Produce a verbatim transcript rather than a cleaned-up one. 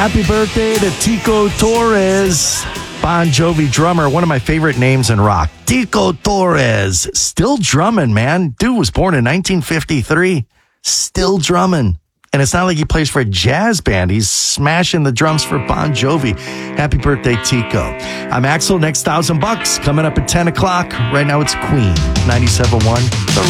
Happy birthday to Tico Torres, Bon Jovi drummer, one of my favorite names in rock. Tico Torres, still drumming, man. Dude was born in nineteen fifty-three, still drumming. And it's not like he plays for a jazz band. He's smashing the drums for Bon Jovi. Happy birthday, Tico. I'm Axel. Next thousand bucks coming up at ten o'clock. Right now it's Queen, ninety-seven point one. The